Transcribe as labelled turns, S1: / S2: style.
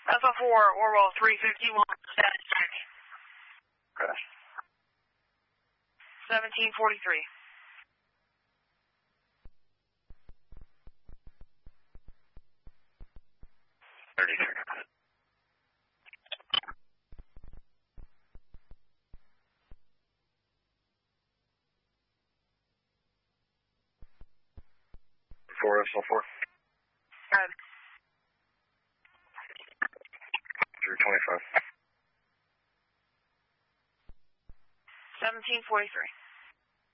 S1: SO4, Orwell 351, status check.
S2: Okay.
S1: 1743.
S2: Four SL4.
S1: Red.
S2: 325.
S1: 1743.